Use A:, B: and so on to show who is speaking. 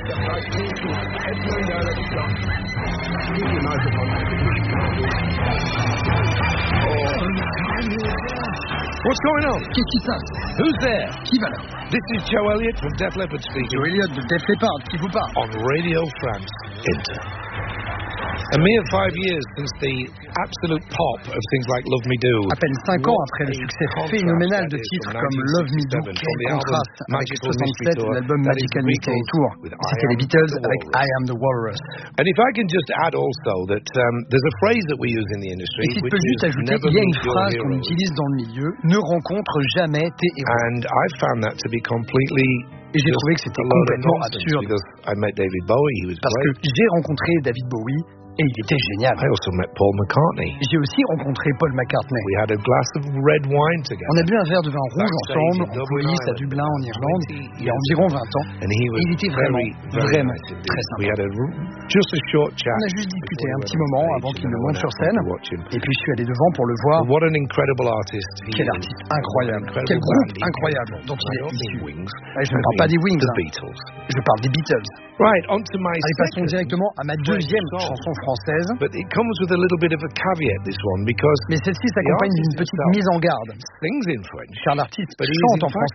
A: What's going on?
B: Qu'est-ce qui se passe?
A: Who's there?
B: Qui va là?
A: This is Joe Elliott from Def Leppard speaking.
B: Joe Elliott de Def Leppard, qui vous parle?
A: On Radio France Inter. A mere 5 years since the absolute pop of things like Love Me Do.
B: À peine 5 ans après le succès phénoménal de titres comme Love Me Do, quel contraste avec 67, l'album Magical Mystery Tour. C'était les Beatles avec I Am the Walrus.
A: And if I can just add also that there's a phrase that we use in the industry.
B: Et si je peux juste ajouter, il y a une phrase qu'on utilise dans le milieu, ne rencontre jamais tes héros.
A: And I found that to be completely.
B: Et j'ai trouvé que c'était complètement absurde. Parce que j'ai rencontré David Bowie et il était génial.
A: I also met Paul McCartney.
B: J'ai aussi rencontré Paul McCartney.
A: We had a glass of red wine together.
B: On a bu un verre de vin rouge ensemble en coulisses à Dublin en Irlande il y a environ 20 ans. Et il était vraiment très sympa.
A: Just a short chat.
B: On a juste discuté un petit moment avant qu'il ne monte sur scène. Et puis je suis allé devant pour le voir.
A: What an incredible artist.
B: Quel artiste incroyable. Quel groupe incroyable dont il est issu. Je ne parle pas des Wings. Je parle des Beatles.
A: Right, on to my
B: Allez, passons directement à ma deuxième chanson française.
A: But it comes with a little bit of a caveat, this one, because
B: mais celle-ci s'accompagne d'une petite mise en garde.
A: Sings in French,
B: car l'artiste chante en français.